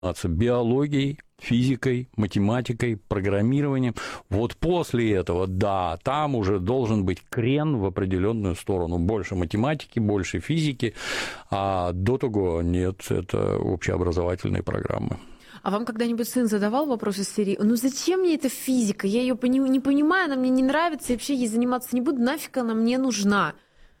биологией, физикой, математикой, программированием. Вот после этого, да, там уже должен быть крен в определенную сторону. Больше математики, больше физики, а до того нет, это общеобразовательные программы. А вам когда-нибудь сын задавал вопрос из серии: ну зачем мне эта физика, я ее не понимаю, она мне не нравится, и вообще ей заниматься не буду, нафиг она мне нужна?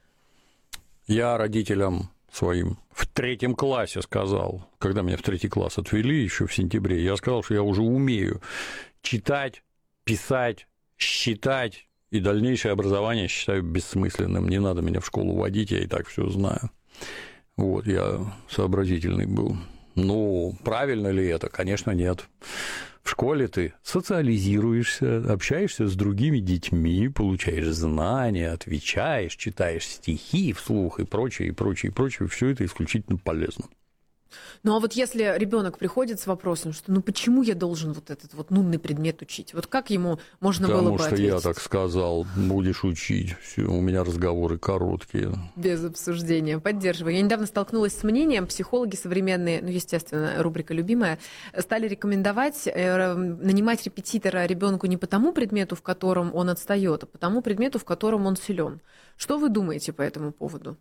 Я родителям своим в 3 классе сказал, когда меня в 3 класс отвели еще в сентябре, я сказал, что я уже умею читать, писать, считать, и дальнейшее образование считаю бессмысленным, не надо меня в школу водить, я и так все знаю. Вот, я сообразительный был. Ну, правильно ли это? Конечно, нет. В школе ты социализируешься, общаешься с другими детьми, получаешь знания, отвечаешь, читаешь стихи вслух и прочее, и прочее, и прочее. Все это исключительно полезно. Ну а вот если ребенок приходит с вопросом, что ну почему я должен вот этот вот нудный предмет учить, вот как ему можно было бы ответить? Потому что я так сказал, будешь учить, все, у меня разговоры короткие. Без обсуждения, поддерживаю. Я недавно столкнулась с мнением, психологи современные, ну естественно, рубрика любимая, стали рекомендовать нанимать репетитора ребенку не по тому предмету, в котором он отстает, а по тому предмету, в котором он силен. Что вы думаете по этому поводу?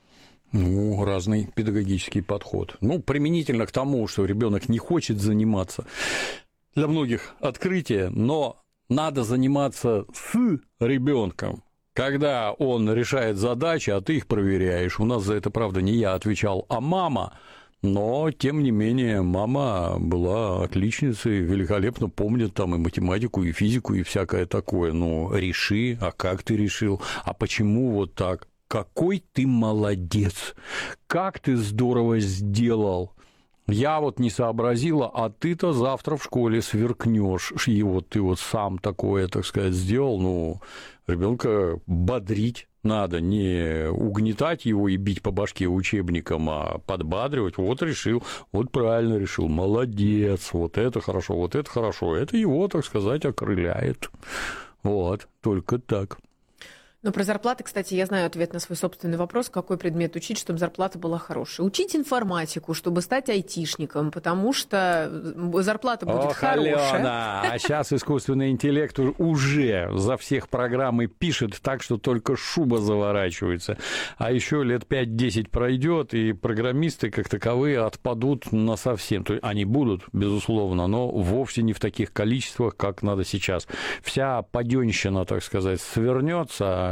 Ну, разный педагогический подход. Ну, применительно к тому, что ребенок не хочет заниматься. Для многих открытие, но надо заниматься с ребенком, когда он решает задачи, а ты их проверяешь. У нас за это, правда, не я отвечал, а мама. Но, тем не менее, мама была отличницей, великолепно помнит там и математику, и физику, и всякое такое. Ну, реши, а как ты решил, а почему вот так? Какой ты молодец, как ты здорово сделал. Я вот не сообразила, а ты-то завтра в школе сверкнешь, и вот ты вот сам такое, так сказать, сделал. Ну, ребенка бодрить надо, не угнетать его и бить по башке учебником, а подбадривать. Вот решил, вот правильно решил, молодец, вот это хорошо, это его, так сказать, окрыляет. Вот, только так. Но про зарплаты, кстати, я знаю ответ на свой собственный вопрос, какой предмет учить, чтобы зарплата была хорошая. Учить информатику, чтобы стать айтишником, потому что зарплата будет хорошая. Алена, а сейчас искусственный интеллект уже за всех программы пишет так, что только шуба заворачивается. А еще лет 5-10 пройдет, и программисты как таковые отпадут насовсем. То есть они будут, безусловно, но вовсе не в таких количествах, как надо сейчас. Вся паденщина, так сказать, свернется.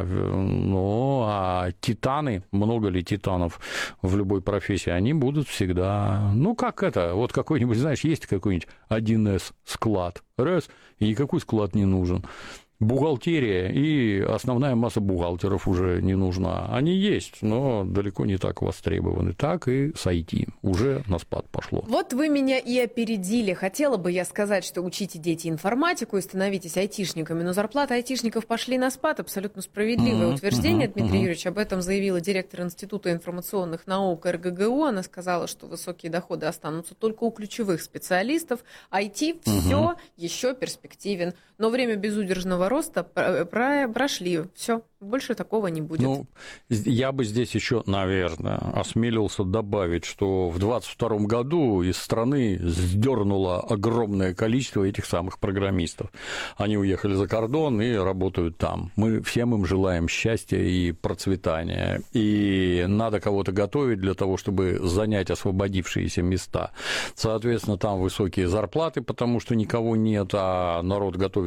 Ну, а титаны, много ли титанов в любой профессии, они будут всегда, ну, как это, вот какой-нибудь, знаешь, есть какой-нибудь 1С склад, раз, и никакой склад не нужен. Бухгалтерия и основная масса бухгалтеров уже не нужна. Они есть, но далеко не так востребованы. Так и с IT уже на спад пошло. Вот вы меня и опередили. Хотела бы я сказать, что учите дети информатику и становитесь айтишниками, но зарплаты айтишников пошли на спад. Абсолютно справедливое утверждение. Дмитрий Юрьевич, об этом заявила директор Института информационных наук РГГУ. Она сказала, что высокие доходы останутся только у ключевых специалистов. IT все еще перспективен. Но время безудержного роста прошли. Все, больше такого не будет. Ну, я бы здесь еще, наверное, осмелился добавить, что в 2022 году из страны сдернуло огромное количество этих самых программистов. Они уехали за кордон и работают там. Мы всем им желаем счастья и процветания. И надо кого-то готовить для того, чтобы занять освободившиеся места. Соответственно, там высокие зарплаты, потому что никого нет, а народ готовится,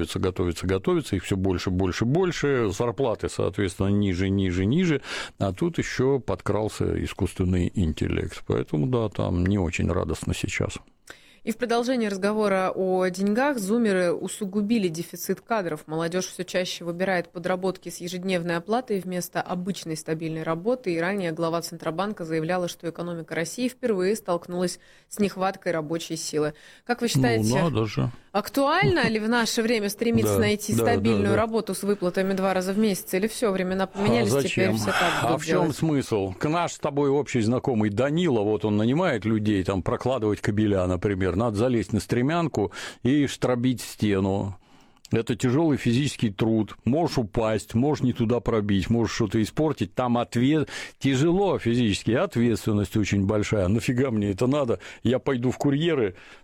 их все больше, зарплаты, соответственно, ниже, а тут еще подкрался искусственный интеллект. Поэтому, да, там не очень радостно сейчас. И в продолжение разговора о деньгах зумеры усугубили дефицит кадров. Молодежь все чаще выбирает подработки с ежедневной оплатой вместо обычной стабильной работы. И ранее глава Центробанка заявляла, что экономика России впервые столкнулась с нехваткой рабочей силы. Как вы считаете, актуально ли в наше время стремиться найти стабильную работу с выплатами 2 раза в месяц? Или все, времена поменялись, теперь все так будут в чем смысл? Наш с тобой общий знакомый Данила, вот он нанимает людей там прокладывать кабеля, например. Надо залезть на стремянку и штробить стену. Это тяжелый физический труд. Можешь упасть, можешь не туда пробить, можешь что-то испортить. Там тяжело физически, ответственность очень большая. Нафига мне это надо? Я пойду в курьеры,